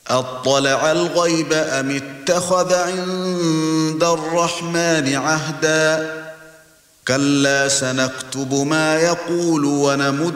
أطلع الغيب أم اتخذ عند الرحمن عهدا كلا سنكتب ما يقول ونمد